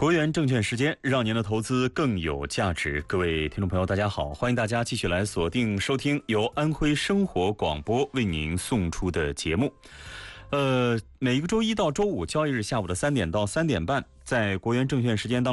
国元证券时间，让您的投资更有价值。各位听众朋友，大家好，欢迎大家继续来锁定收听由安徽生活广播为您送出的节目。每一个周一到周五交易日下午的3点到3点半，在国元证券时间当中